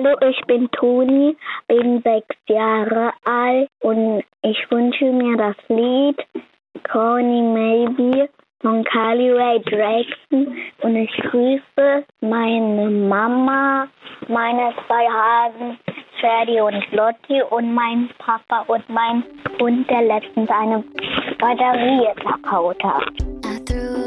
Hallo, ich bin Toni, bin 6 Jahre alt und ich wünsche mir das Lied Call Me Maybe von Carly Rae Jepsen und ich grüße meine Mama, meine 2 Hasen, Ferdi und Lotti und meinen Papa und meinen Hund, der letztens eine Batterie verkaut hat.